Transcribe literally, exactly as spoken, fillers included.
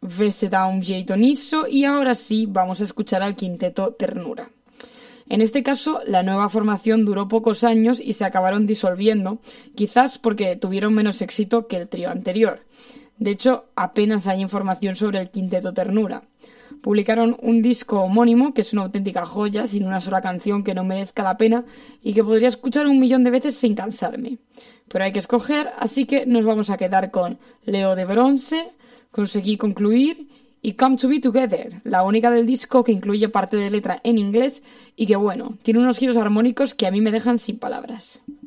Vese da un jeito nisso, y ahora sí vamos a escuchar al quinteto Ternura. En este caso, la nueva formación duró pocos años y se acabaron disolviendo, quizás porque tuvieron menos éxito que el trío anterior. De hecho, apenas hay información sobre el quinteto Ternura. Publicaron un disco homónimo, que es una auténtica joya, sin una sola canción que no merezca la pena y que podría escuchar un millón de veces sin cansarme. Pero hay que escoger, así que nos vamos a quedar con Leo de Bronce, Conseguí concluir y Come to Be Together, la única del disco que incluye parte de letra en inglés y que, bueno, tiene unos giros armónicos que a mí me dejan sin palabras.